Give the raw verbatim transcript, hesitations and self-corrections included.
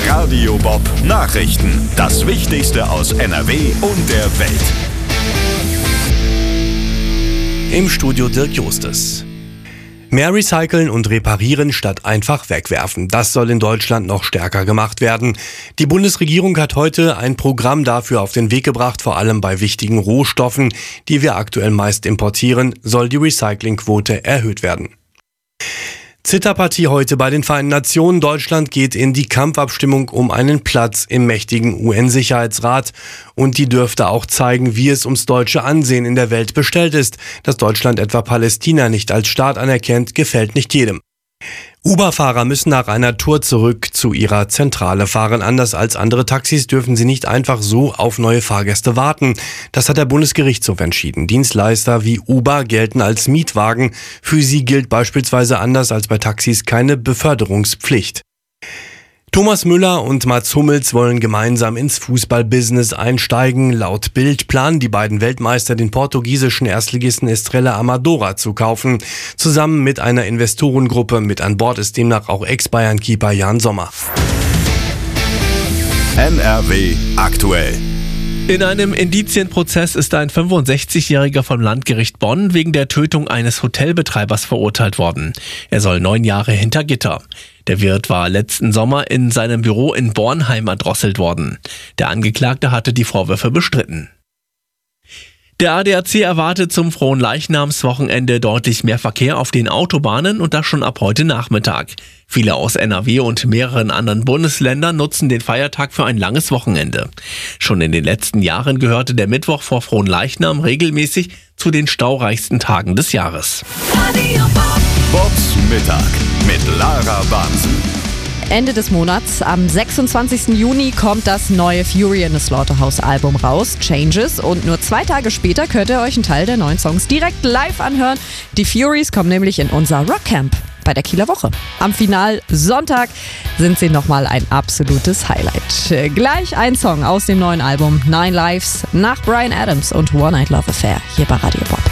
Radio Bob Nachrichten. Das Wichtigste aus N R W und der Welt. Im Studio Dirk Justus. Mehr recyceln und reparieren statt einfach wegwerfen. Das soll in Deutschland noch stärker gemacht werden. Die Bundesregierung hat heute ein Programm dafür auf den Weg gebracht. Vor allem bei wichtigen Rohstoffen, die wir aktuell meist importieren, soll die Recyclingquote erhöht werden. Zitterpartie heute bei den Vereinten Nationen. Deutschland geht in die Kampfabstimmung um einen Platz im mächtigen U N-Sicherheitsrat. Und die dürfte auch zeigen, wie es ums deutsche Ansehen in der Welt bestellt ist. Dass Deutschland etwa Palästina nicht als Staat anerkennt, gefällt nicht jedem. Uber-Fahrer müssen nach einer Tour zurück zu ihrer Zentrale fahren. Anders als andere Taxis dürfen sie nicht einfach so auf neue Fahrgäste warten. Das hat der Bundesgerichtshof entschieden. Dienstleister wie Uber gelten als Mietwagen. Für sie gilt beispielsweise anders als bei Taxis keine Beförderungspflicht. Thomas Müller und Mats Hummels wollen gemeinsam ins Fußballbusiness einsteigen. Laut Bild planen die beiden Weltmeister, den portugiesischen Erstligisten Estrela Amadora zu kaufen. Zusammen mit einer Investorengruppe. Mit an Bord ist demnach auch Ex-Bayern-Keeper Jan Sommer. N R W aktuell. In einem Indizienprozess ist ein fünfundsechzigjähriger vom Landgericht Bonn wegen der Tötung eines Hotelbetreibers verurteilt worden. Er soll neun Jahre hinter Gitter. Der Wirt war letzten Sommer in seinem Büro in Bornheim erdrosselt worden. Der Angeklagte hatte die Vorwürfe bestritten. Der A D A C erwartet zum Fronleichnamswochenende deutlich mehr Verkehr auf den Autobahnen und das schon ab heute Nachmittag. Viele aus N R W und mehreren anderen Bundesländern nutzen den Feiertag für ein langes Wochenende. Schon in den letzten Jahren gehörte der Mittwoch vor Fronleichnam regelmäßig zu den staureichsten Tagen des Jahres. Radio Bob. Bobs Mittag mit Lara Bansen. Ende des Monats, am sechsundzwanzigsten Juni, kommt das neue Fury in the Slaughterhouse-Album raus, Changes. Und nur zwei Tage später könnt ihr euch einen Teil der neuen Songs direkt live anhören. Die Furies kommen nämlich in unser Rockcamp bei der Kieler Woche. Am Final-Sonntag sind sie nochmal ein absolutes Highlight. Gleich ein Song aus dem neuen Album Nine Lives nach Bryan Adams und One Night Love Affair hier bei Radio Bob.